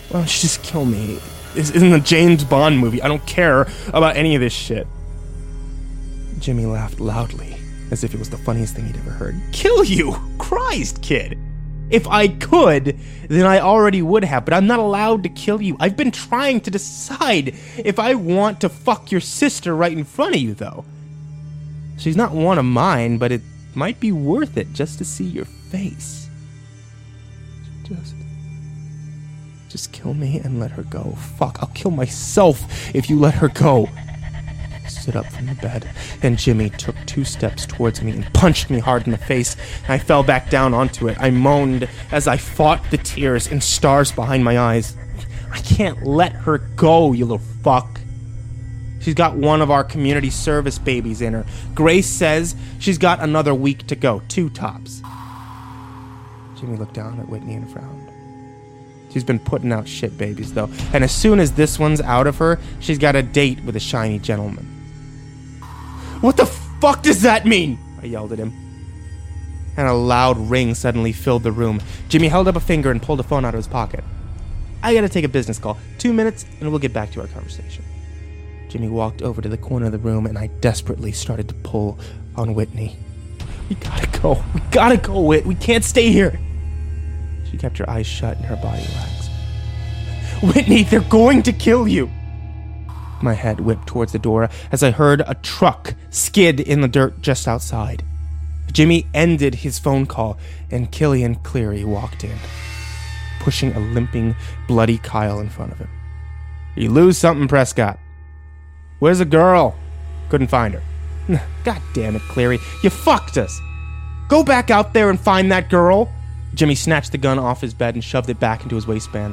Why don't you just kill me? This isn't a James Bond movie. I don't care about any of this shit. Jimmy laughed loudly, as if it was the funniest thing he'd ever heard. Kill you? Christ, kid. If I could, then I already would have, but I'm not allowed to kill you. I've been trying to decide if I want to fuck your sister right in front of you, though. She's not one of mine, but it might be worth it just to see your face. Just kill me and let her go. Fuck, I'll kill myself if you let her go. I stood up from the bed, and Jimmy took 2 steps towards me and punched me hard in the face. I fell back down onto it. I moaned as I fought the tears and stars behind my eyes. I can't let her go, you little fuck. She's got one of our community service babies in her. Grace says she's got another week to go, 2 tops. Jimmy looked down at Whitney and frowned. She's been putting out shit babies, though, and as soon as this one's out of her, she's got a date with a shiny gentleman. What the fuck does that mean? I yelled at him. And a loud ring suddenly filled the room. Jimmy held up a finger and pulled a phone out of his pocket. I gotta take a business call. 2 minutes, and we'll get back to our conversation. Jimmy walked over to the corner of the room, and I desperately started to pull on Whitney. We gotta go. We gotta go, Whit. We can't stay here. She kept her eyes shut and her body relaxed. Whitney, they're going to kill you. My head whipped towards the door as I heard a truck skid in the dirt just outside. Jimmy ended his phone call, and Killian Cleary walked in, pushing a limping, bloody Kyle in front of him. You lose something, Prescott. Where's the girl? Couldn't find her. God damn it, Cleary. You fucked us. Go back out there and find that girl. Jimmy snatched the gun off his bed and shoved it back into his waistband.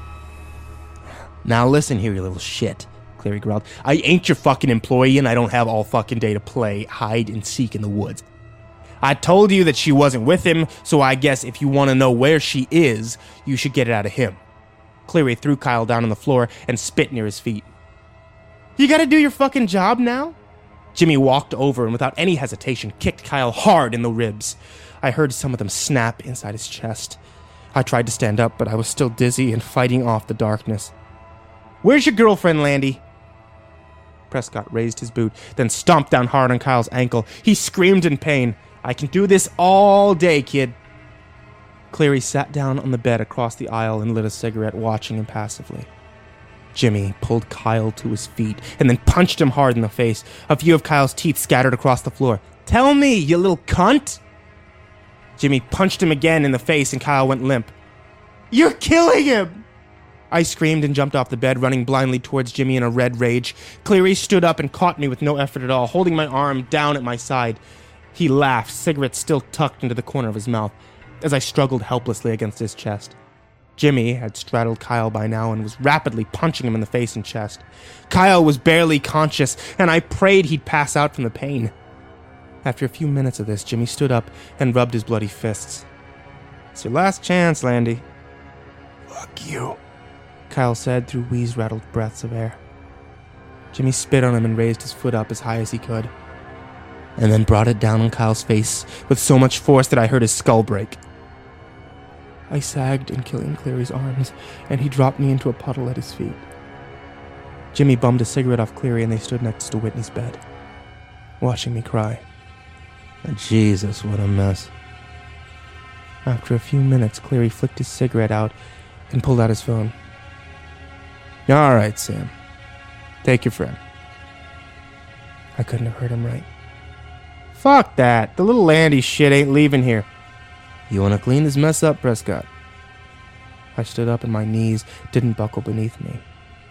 Now listen here, you little shit, Cleary growled. I ain't your fucking employee, and I don't have all fucking day to play hide and seek in the woods. I told you that she wasn't with him, so I guess if you want to know where she is, you should get it out of him. Cleary threw Kyle down on the floor and spit near his feet. You gotta do your fucking job now? Jimmy walked over and without any hesitation kicked Kyle hard in the ribs. I heard some of them snap inside his chest. I tried to stand up, but I was still dizzy and fighting off the darkness. Where's your girlfriend, Landy? Prescott raised his boot, then stomped down hard on Kyle's ankle. He screamed in pain. I can do this all day, kid. Cleary sat down on the bed across the aisle and lit a cigarette, watching him passively. Jimmy pulled Kyle to his feet and then punched him hard in the face. A few of Kyle's teeth scattered across the floor. Tell me, you little cunt! Jimmy punched him again in the face and Kyle went limp. You're killing him! I screamed and jumped off the bed, running blindly towards Jimmy in a red rage. Cleary stood up and caught me with no effort at all, holding my arm down at my side. He laughed, cigarette still tucked into the corner of his mouth, as I struggled helplessly against his chest. Jimmy had straddled Kyle by now and was rapidly punching him in the face and chest. Kyle was barely conscious, and I prayed he'd pass out from the pain. After a few minutes of this, Jimmy stood up and rubbed his bloody fists. It's your last chance, Landy. Fuck you, Kyle said through wheeze-rattled breaths of air. Jimmy spit on him and raised his foot up as high as he could, and then brought it down on Kyle's face with so much force that I heard his skull break. I sagged in Killian Cleary's arms, and he dropped me into a puddle at his feet. Jimmy bummed a cigarette off Cleary, and they stood next to Whitney's bed, watching me cry. Jesus, what a mess. After a few minutes, Cleary flicked his cigarette out and pulled out his phone. All right, Sam. Take your friend. I couldn't have heard him right. Fuck that. The little Landy shit ain't leaving here. You want to clean this mess up, Prescott? I stood up and my knees didn't buckle beneath me.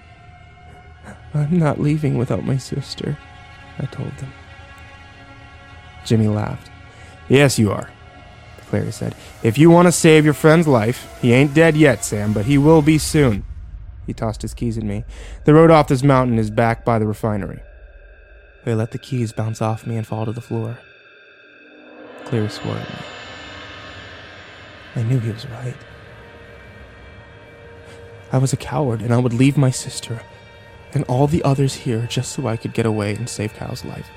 I'm not leaving without my sister, I told them. Jimmy laughed. Yes, you are, Cleary said. If you want to save your friend's life, he ain't dead yet, Sam, but he will be soon. He tossed his keys at me. The road off this mountain is back by the refinery. I let the keys bounce off me and fall to the floor. Cleary swore at me. I knew he was right. I was a coward, and I would leave my sister and all the others here just so I could get away and save Kyle's life.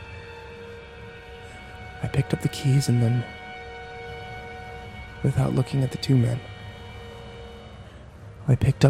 I picked up the keys and then, without looking at the 2 men, I picked up